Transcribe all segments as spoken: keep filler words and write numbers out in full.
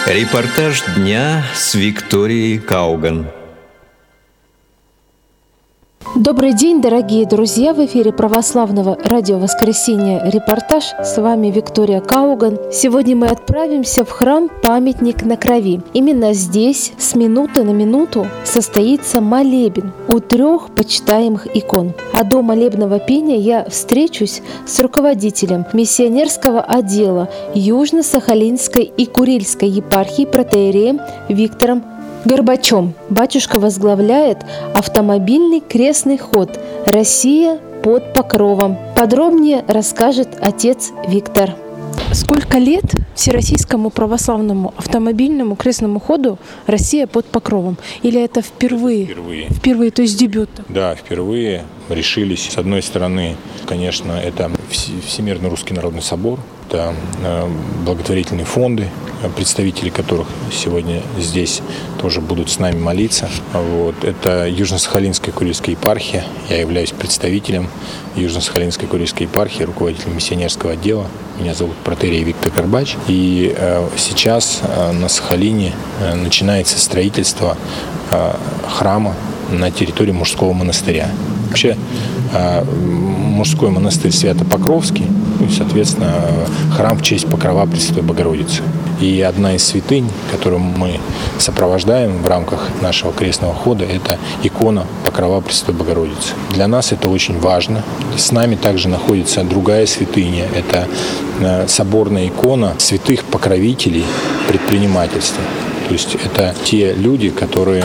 Репортаж дня с Викторией Кауган. Добрый день, дорогие друзья! В эфире православного радио «Воскресенье» репортаж. С вами Виктория Кауган. Сегодня мы отправимся в храм «Памятник на крови». Именно здесь с минуты на минуту состоится молебен у трех почитаемых икон. А до молебного пения я встречусь с руководителем миссионерского отдела Южно-Сахалинской и Курильской епархии протоиереем Виктором Горбачом. Батюшка возглавляет автомобильный крестный ход «Россия под покровом». Подробнее расскажет отец Виктор. Сколько лет Всероссийскому православному автомобильному крестному ходу «Россия под покровом»? Или это впервые? Впервые. Впервые, то есть дебют? Да, впервые решились. С одной стороны, конечно, это Всемирный Русский Народный Собор, это благотворительные фонды, представители которых сегодня здесь тоже будут с нами молиться. Вот. Это Южно-Сахалинская Курильская епархия. Я являюсь представителем Южно-Сахалинской Курильской епархии, руководителем миссионерского отдела. Меня зовут протоиерей Виктор Горбач. И э, сейчас э, на Сахалине э, начинается строительство э, храма на территории мужского монастыря. Вообще э, мужской монастырь Свято-Покровский, ну и, соответственно, храм в честь Покрова Пресвятой Богородицы. И одна из святынь, которую мы сопровождаем в рамках нашего крестного хода, это икона Покрова Пресвятой Богородицы. Для нас это очень важно. С нами также находится другая святыня. Это соборная икона святых покровителей предпринимательства. То есть это те люди, которые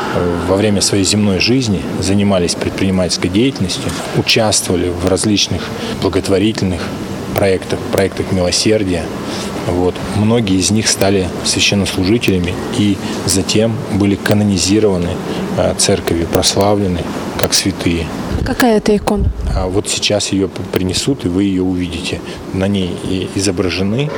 во время своей земной жизни занимались предпринимательской деятельностью, участвовали в различных благотворительных проектах, проектах милосердия. Вот. Многие из них стали священнослужителями и затем были канонизированы церковью, прославлены как святые. Какая это икона? А вот сейчас ее принесут, и вы ее увидите. На ней изображены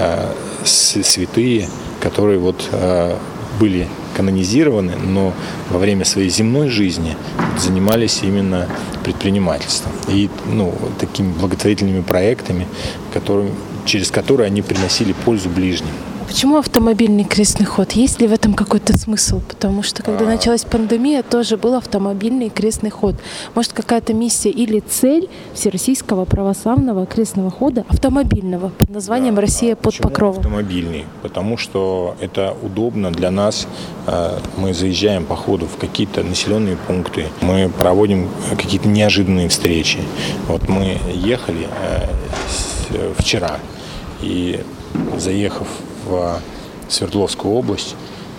святые, которые вот были канонизированы, но во время своей земной жизни занимались именно предпринимательством и ну, такими благотворительными проектами, которые, через которые они приносили пользу ближним. Почему автомобильный крестный ход? Есть ли в этом какой-то смысл? Потому что, когда а... началась пандемия, тоже был автомобильный крестный ход. Может, какая-то миссия или цель Всероссийского православного крестного хода автомобильного под названием да, «Россия под почему покровом»? Автомобильный, потому что это удобно для нас. Мы заезжаем по ходу в какие-то населенные пункты, мы проводим какие-то неожиданные встречи. Вот мы ехали вчера и, заехав в Свердловскую область,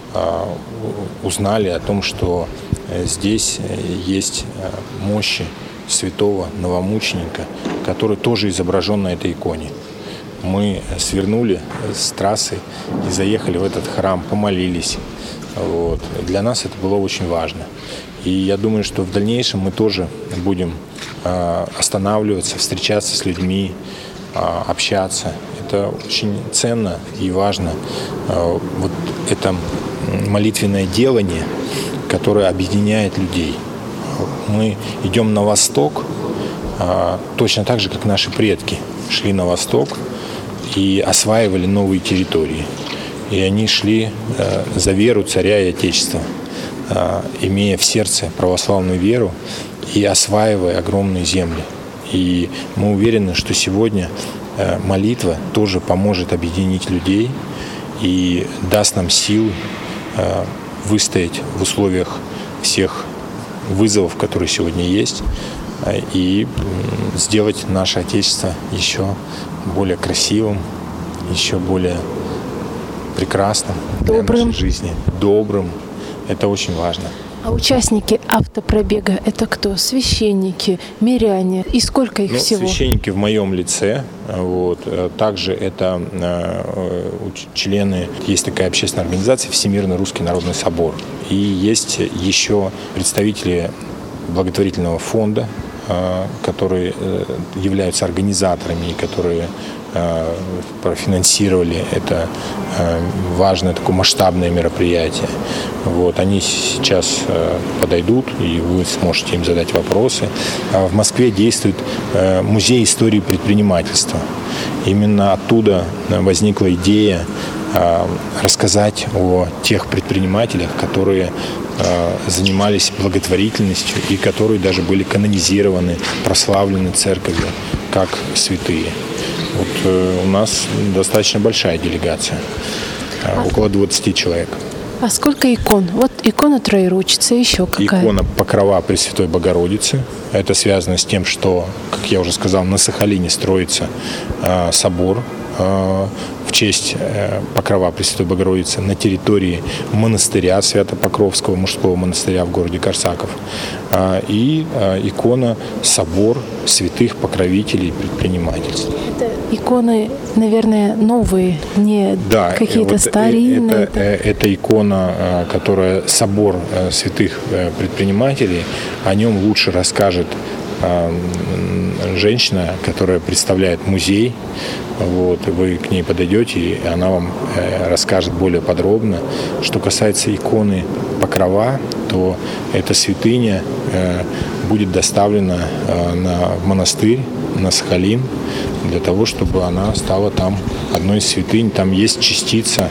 узнали о том, что здесь есть мощи святого новомученика, который тоже изображен на этой иконе. Мы свернули с трассы и заехали в этот храм, помолились. Вот. Для нас это было очень важно. И я думаю, что в дальнейшем мы тоже будем останавливаться, встречаться с людьми, общаться. Это очень ценно и важно. Вот это молитвенное делание, которое объединяет людей. Мы идем на восток, точно так же, как наши предки шли на восток и осваивали новые территории. И они шли за веру царя и отечества, имея в сердце православную веру и осваивая огромные земли. И мы уверены, что сегодня молитва тоже поможет объединить людей и даст нам силы выстоять в условиях всех вызовов, которые сегодня есть, и сделать наше Отечество еще более красивым, еще более прекрасным для нашей жизни, добрым. Это очень важно. А участники автопробега – это кто? Священники, миряне? И сколько их ну, всего? Священники в моем лице. Вот. Также это э, члены, есть такая общественная организация Всемирный Русский Народный Собор. И есть еще представители благотворительного фонда, э, которые э, являются организаторами и которые э, профинансировали это э, важное такое масштабное мероприятие. Вот, они сейчас э, подойдут, и вы сможете им задать вопросы. А в Москве действует э, музей истории предпринимательства. Именно оттуда возникла идея рассказать о тех предпринимателях, которые занимались благотворительностью и которые даже были канонизированы, прославлены церковью как святые. Вот у нас достаточно большая делегация, около двадцати человек. А сколько икон? Вот икона Троеручицы, еще какая? Икона Покрова Пресвятой Богородицы. Это связано с тем, что, как я уже сказал, на Сахалине строится э, собор э, в честь э, Покрова Пресвятой Богородицы на территории монастыря Свято-Покровского мужского монастыря в городе Корсаков. Э, и э, икона собор святых покровителей предпринимательства. Это иконы, наверное, новые, не да, какие-то вот старинные. Это, это, это икона, которая собор святых предпринимателей. О нем лучше расскажет женщина, которая представляет музей. Вот, вы к ней подойдете, и она вам расскажет более подробно. Что касается иконы Покрова, то эта святыня будет доставлена на монастырь, на Сахалин, для того, чтобы она стала там одной из святынь. Там есть частица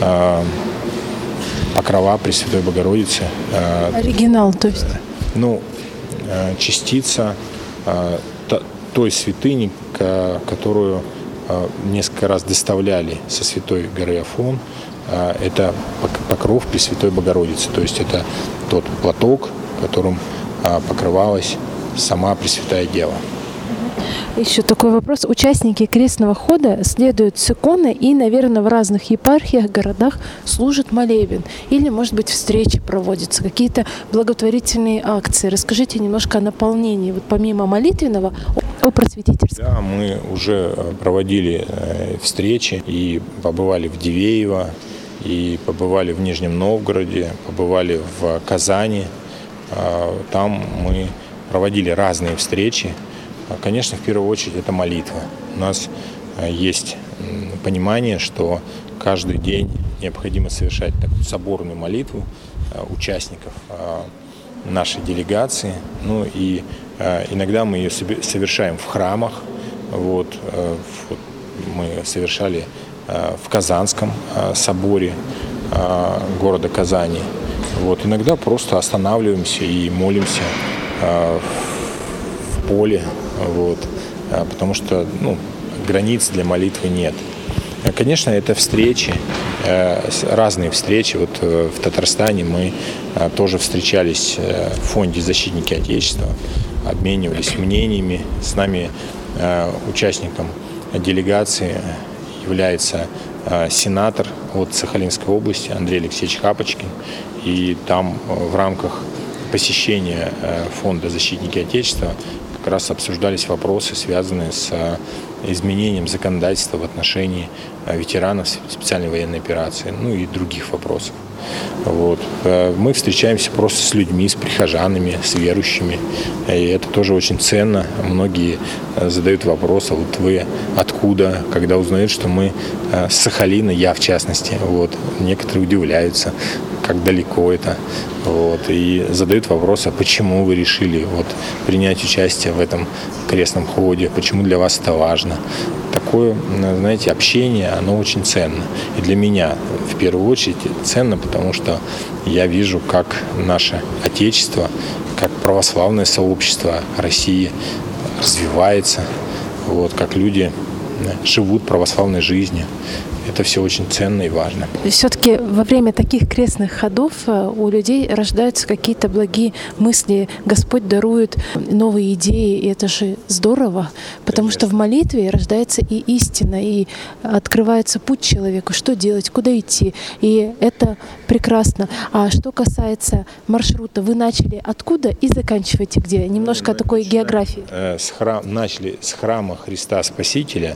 Покрова Пресвятой Богородицы. Оригинал, то есть? Ну, частица той святыни, которую несколько раз доставляли со Святой горы Афон. Это покров Пресвятой Богородицы. То есть это тот платок, которым покрывалась сама Пресвятая Дева. Еще такой вопрос. Участники крестного хода следуют с иконой и, наверное, в разных епархиях, городах служат молебен. Или, может быть, встречи проводятся, какие-то благотворительные акции. Расскажите немножко о наполнении, вот помимо молитвенного, о просветительском. Да, мы уже проводили встречи и побывали в Дивеево, и побывали в Нижнем Новгороде, побывали в Казани. Там мы проводили разные встречи. Конечно, в первую очередь это молитва. У нас есть понимание, что каждый день необходимо совершать такую соборную молитву участников нашей делегации. Ну и иногда мы ее совершаем в храмах. Вот, мы совершали в Казанском соборе города Казани. Вот, иногда просто останавливаемся и молимся в поле, вот, потому что ну, границ для молитвы нет. Конечно, это встречи, разные встречи. Вот в Татарстане мы тоже встречались в фонде «Защитники Отечества», обменивались мнениями. С нами участником делегации является сенатор от Сахалинской области Андрей Алексеевич Хапочкин. И там в рамках посещения фонда «Защитники Отечества» как раз обсуждались вопросы, связанные с изменением законодательства в отношении ветеранов специальной военной операции, ну и других вопросов. Вот. Мы встречаемся просто с людьми, с прихожанами, с верующими, и это тоже очень ценно. Многие задают вопрос, а вот вы откуда, когда узнают, что мы с Сахалина, я в частности, вот. Некоторые удивляются, как далеко это, вот. И задают вопрос, а почему вы решили вот, принять участие в этом крестном ходе, почему для вас это важно. Такое, знаете, общение, оно очень ценно. И для меня в первую очередь ценно, потому что я вижу, как наше Отечество, как православное сообщество России развивается, вот, как люди живут православной жизнью. Это все очень ценно и важно. Все-таки во время таких крестных ходов у людей рождаются какие-то благие мысли. Господь дарует новые идеи, и это же здорово, потому Конечно. Что в молитве рождается и истина, и открывается путь человеку, что делать, куда идти. И это прекрасно. А что касается маршрута, вы начали откуда и заканчиваете где? Немножко Мы такой начали, географии. Э, с храм, начали с храма Христа Спасителя,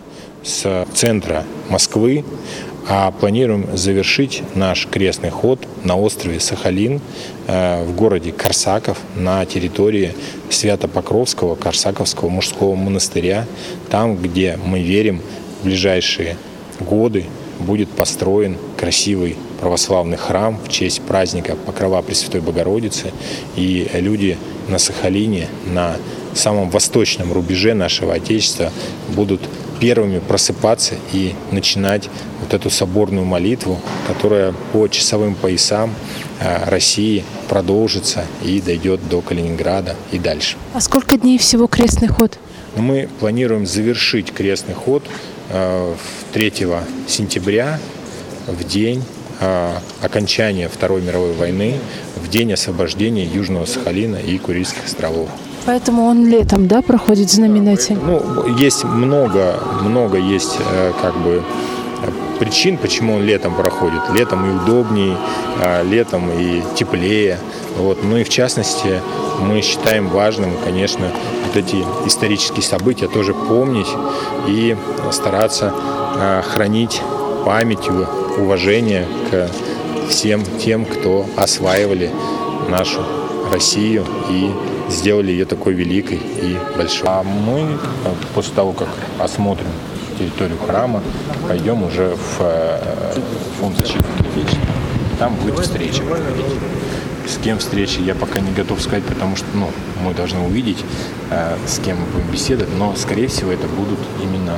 с центра Москвы, а планируем завершить наш крестный ход на острове Сахалин э, в городе Корсаков на территории Свято-Покровского Корсаковского мужского монастыря, там, где мы верим, в ближайшие годы будет построен красивый православный храм в честь праздника Покрова Пресвятой Богородицы, и люди на Сахалине, на самом восточном рубеже нашего Отечества будут первыми просыпаться и начинать вот эту соборную молитву, которая по часовым поясам России продолжится и дойдет до Калининграда и дальше. А сколько дней всего крестный ход? Мы планируем завершить крестный ход третьего сентября, в день окончания Второй мировой войны, в день освобождения Южного Сахалина и Курильских островов. Поэтому он летом, да, проходит знаменательно? Ну, есть много, много есть как бы причин, почему он летом проходит. Летом и удобнее, летом и теплее. Вот. Ну и в частности, мы считаем важным, конечно, вот эти исторические события тоже помнить и стараться хранить память, уважение к всем тем, кто осваивали нашу Россию и сделали ее такой великой и большой. А мы после того, как осмотрим территорию храма, пойдем уже в фонд защиты Отечества. Там будет встреча проходить. С кем встреча, я пока не готов сказать, потому что ну, мы должны увидеть, с кем мы будем беседовать, но, скорее всего, это будут именно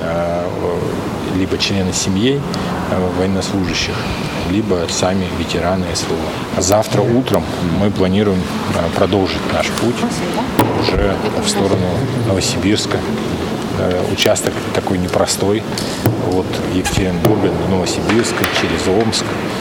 либо члены семей военнослужащих, либо сами ветераны СВО. Завтра утром мы планируем продолжить наш путь уже в сторону Новосибирска. Участок такой непростой, от Екатеринбурга до Новосибирска, через Омск,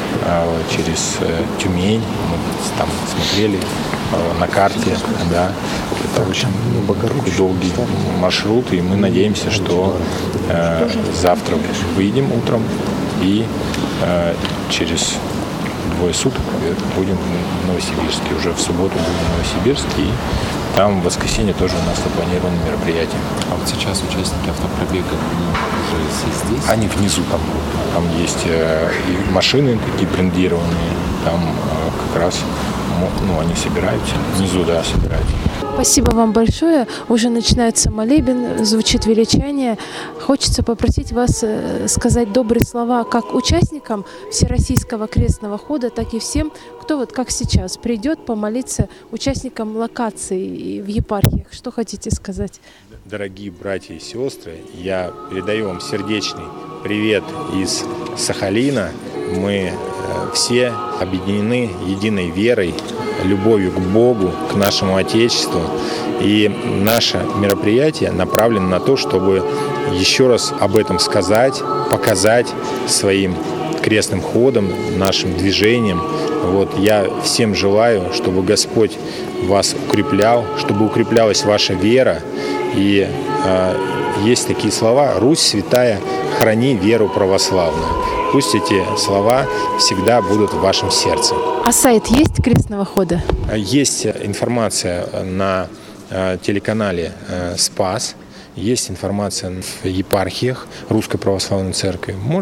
через Тюмень. Мы там смотрели на карте, да. Это очень долгий маршрут, и мы надеемся, что э, завтра выйдем утром и э, через двое суток будем в Новосибирске. Уже в субботу будем в Новосибирске, и там в воскресенье тоже у нас запланировано мероприятие. А вот сейчас участники автопробега, они уже все здесь? Они внизу там будут. Там есть э, и машины такие брендированные, там э, как раз ну, они собираются. Внизу, да, собираются. Спасибо вам большое. Уже начинается молебен, звучит величание. Хочется попросить вас сказать добрые слова как участникам Всероссийского крестного хода, так и всем, кто вот как сейчас придет помолиться участникам локаций в епархиях. Что хотите сказать? Дорогие братья и сестры, я передаю вам сердечный привет из Сахалина. Мы все объединены единой верой, любовью к Богу, к нашему Отечеству. И наше мероприятие направлено на то, чтобы еще раз об этом сказать, показать своим крестным ходом, нашим движением. Вот, я всем желаю, чтобы Господь вас укреплял, чтобы укреплялась ваша вера. И э, есть такие слова: «Русь святая, храни веру православную». Пусть эти слова всегда будут в вашем сердце. А сайт есть крестного хода? Есть информация на телеканале «Спас», есть информация в епархиях Русской Православной Церкви.